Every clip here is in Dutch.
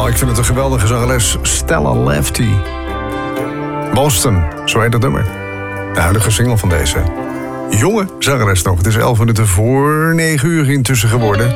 Oh, ik vind het een geweldige zangeres. Stella Lefty. Boston, zo heet dat nummer. De huidige single van deze jonge zangeres nog. Het is 11 minuten voor 9 uur intussen geworden.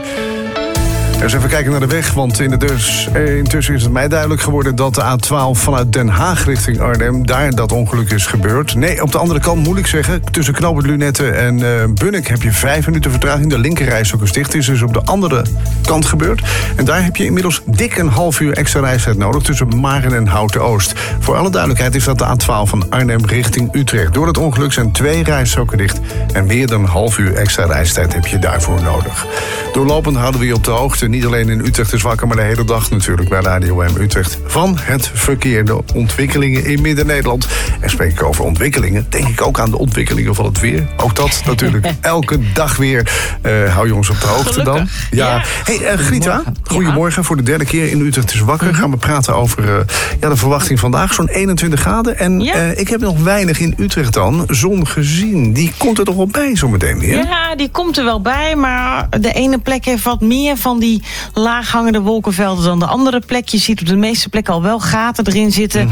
Dus even kijken naar de weg, want intussen is het mij duidelijk geworden dat de A12 vanuit Den Haag richting Arnhem, daar dat ongeluk is gebeurd. Nee, op de andere kant moet ik zeggen, tussen knooppunt Lunette en Bunnik heb je 5 minuten vertraging. De linkerrijstrook is dicht, is dus op de andere kant gebeurd. En daar heb je inmiddels dik een half uur extra reistijd nodig tussen Maren en Houten-Oost. Voor alle duidelijkheid is dat de A12 van Arnhem richting Utrecht. Door het ongeluk zijn 2 rijstroken dicht en meer dan een half uur extra reistijd heb je daarvoor nodig. Doorlopend houden we je op de hoogte. Niet alleen in Utrecht is wakker, maar de hele dag natuurlijk bij Radio M Utrecht. Van het verkeer, de ontwikkelingen in Midden-Nederland. En spreek ik over ontwikkelingen, denk ik ook aan de ontwikkelingen van het weer. Ook dat natuurlijk elke dag weer. Hou je ons op de hoogte dan. Ja. Hey, Grita, goedemorgen. Voor de 3e keer in Utrecht is wakker. Gaan we praten over de verwachting vandaag. Zo'n 21 graden. En ik heb nog weinig in Utrecht dan zon gezien. Die komt er toch wel bij zometeen weer? Ja, die komt er wel bij. Maar de ene plek heeft wat meer van die laaghangende wolkenvelden dan de andere plek. Je ziet op de meeste plekken al wel gaten erin zitten.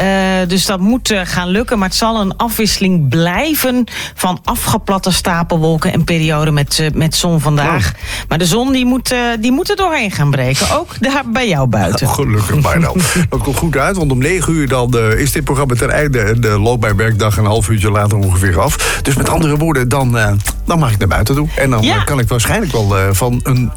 Dus dat moet gaan lukken. Maar het zal een afwisseling blijven van afgeplatte stapelwolken en perioden met zon vandaag. Maar de zon die moet er doorheen gaan breken. Ook daar bij jou buiten. Gelukkig maar dan. Dat komt goed uit, want om 9 uur dan is dit programma ten einde. En loopt mijn werkdag een half uurtje later ongeveer af. Dus met andere woorden, dan mag ik naar buiten toe. En dan kan ik waarschijnlijk wel van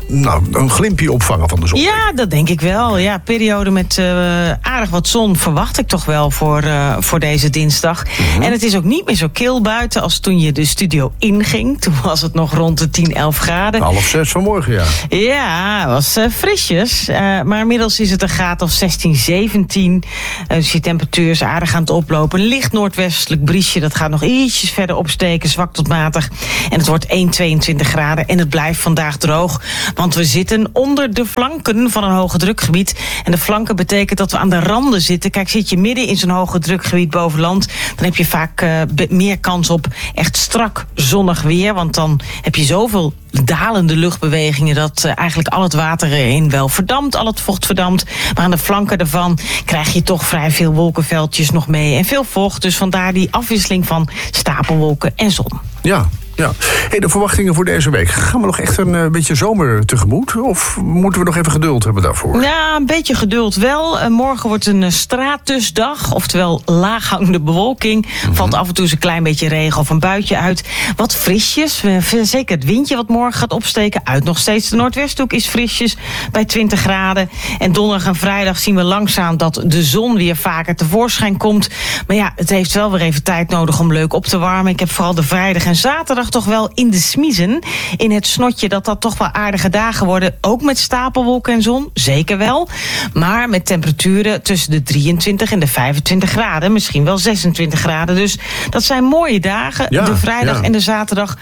een glimpje opvangen van de zon. Ja, dat denk ik wel. Ja, periode met aardig wat zon verwacht ik toch wel voor deze dinsdag. En het is ook niet meer zo kil buiten als toen je de studio inging. Toen was het nog rond de 10, 11 graden. 5:30 vanmorgen, ja. Ja, het was frisjes. Maar inmiddels is het een graad of 16, 17. Dus je temperatuur is aardig aan het oplopen. Een licht noordwestelijk briesje, dat gaat nog ietsjes verder opsteken. Zwak tot matig. En het wordt 1, 22 graden. En het blijft vandaag droog. Want we zitten onder de flanken van een hoge drukgebied. En de flanken betekent dat we aan de randen zitten. Kijk, zit je midden in zo'n hoge drukgebied boven land, dan heb je vaak meer kans op echt strak zonnig weer. Want dan heb je zoveel dalende luchtbewegingen dat eigenlijk al het water erin wel verdampt, al het vocht verdampt. Maar aan de flanken daarvan krijg je toch vrij veel wolkenveldjes nog mee en veel vocht. Dus vandaar die afwisseling van stapelwolken en zon. Ja. Hey, de verwachtingen voor deze week. Gaan we nog echt een beetje zomer tegemoet? Of moeten we nog even geduld hebben daarvoor? Ja, een beetje geduld wel. Morgen wordt een stratusdag, oftewel laaghangende bewolking. Valt af en toe eens een klein beetje regen of een buitje uit. Wat frisjes. Zeker het windje wat morgen gaat opsteken. Uit nog steeds de noordwesthoek is frisjes bij 20 graden. En donderdag en vrijdag zien we langzaam dat de zon weer vaker tevoorschijn komt. Maar ja, het heeft wel weer even tijd nodig om leuk op te warmen. Ik heb vooral de vrijdag en zaterdag toch wel in de smiezen. In het snotje dat toch wel aardige dagen worden. Ook met stapelwolken en zon. Zeker wel. Maar met temperaturen tussen de 23 en de 25 graden. Misschien wel 26 graden. Dus dat zijn mooie dagen. Ja, de vrijdag en de zaterdag.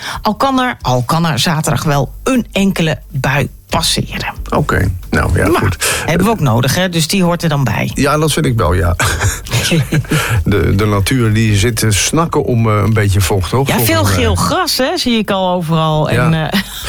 Al kan er zaterdag wel een enkele bui passeren. Oké. Nou ja, goed. Hebben we ook nodig, hè? Dus die hoort er dan bij. Ja, dat vind ik wel, ja. de natuur die zit te snakken om een beetje vocht, toch? Ja, veel geel gras, hè? Zie ik al overal. Ja,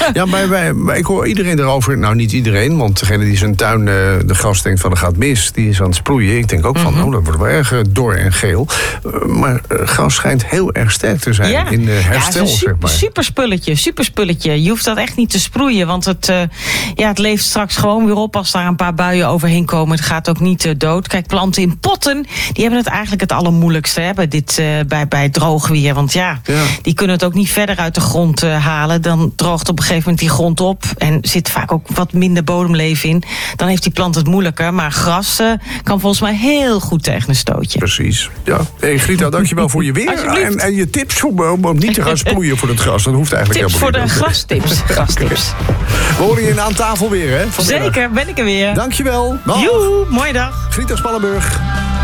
ik hoor iedereen erover. Nou, niet iedereen, want degene die zijn tuin de gras denkt van er gaat mis, die is aan het sproeien. Ik denk ook van, dat wordt wel erg dor en geel. Maar gras schijnt heel erg sterk te zijn in herstel, zeg maar. Super spulletje. Je hoeft dat echt niet te sproeien, want het leeft straks gewoon weer op als daar een paar buien overheen komen. Het gaat ook niet dood. Kijk, planten in potten, die hebben het eigenlijk het allermoeilijkste bij droog weer. Want die kunnen het ook niet verder uit de grond halen. Dan droogt op een gegeven moment die grond op en zit vaak ook wat minder bodemleven in. Dan heeft die plant het moeilijker. Maar gras kan volgens mij heel goed tegen een stootje. Precies. Ja. Hey, Grita, dankjewel voor je weer. En je tips om niet te gaan sproeien voor het gras. Dat hoeft eigenlijk tips helemaal niet. Grastips. We horen je aan tafel weer, hè? Vanmiddag. Zeker, ben ik er weer. Dankjewel. Joe, mooie dag. Grita Spannenburg.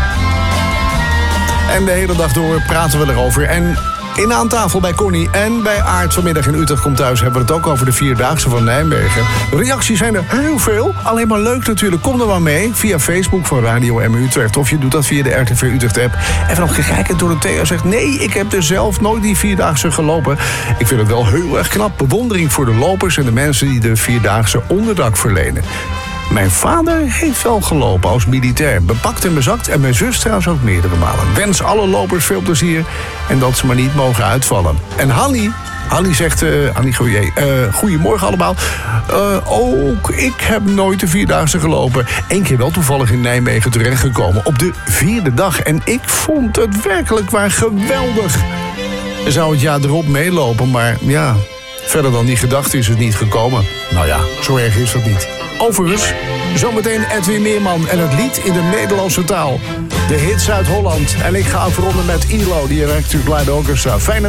En de hele dag door praten we erover. En in aan tafel bij Connie en bij Aart vanmiddag in Utrecht Komt Thuis hebben we het ook over de Vierdaagse van Nijmegen. Reacties zijn er heel veel. Alleen maar leuk natuurlijk. Kom er maar mee via Facebook van Radio M Utrecht. Of je doet dat via de RTV Utrecht app. En vanochtend kijken door de Theo zegt, nee, ik heb er zelf nooit die Vierdaagse gelopen. Ik vind het wel heel erg knap. Bewondering voor de lopers en de mensen die de Vierdaagse onderdak verlenen. Mijn vader heeft wel gelopen als militair. Bepakt en bezakt. En mijn zus trouwens ook meerdere malen. Wens alle lopers veel plezier. En dat ze maar niet mogen uitvallen. En Hanny zegt... Hanny Goeie, goedemorgen allemaal. Ook ik heb nooit de 4-daagse gelopen. Eén keer wel toevallig in Nijmegen terechtgekomen. Op de 4e dag. En ik vond het werkelijk waar geweldig. Zou het jaar erop meelopen, maar ja... Verder dan die gedachte is het niet gekomen. Nou ja, zo erg is dat niet. Overigens, zometeen Edwin Meerman en het lied in de Nederlandse taal. De hits uit Holland. En ik ga afronden met ILO, die er natuurlijk Light Orchestra. Fijne